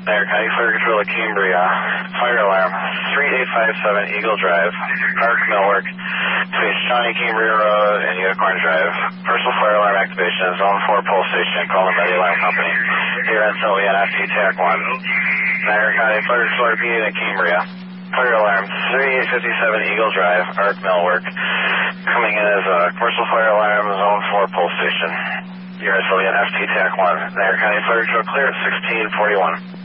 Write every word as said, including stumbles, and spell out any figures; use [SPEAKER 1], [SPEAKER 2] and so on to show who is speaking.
[SPEAKER 1] Niagara County Fire Control at Cambria. Fire alarm, three eight five seven Eagle Drive, Park Millwork, between Shawnee Cambria Road and Unicorn Drive. Personal fire alarm activation, Zone four Pole Station, call the Med Alarm Company. Here until we N F T TAC one. Niagara County Fire Control repeating at Cambria. Fire alarm, three eight five seven Eagle Drive, Arc Millwork, coming in as a commercial fire alarm, Zone four Pole Station. Here until we N F T TAC one. Niagara County Fire Control clear at sixteen forty-one.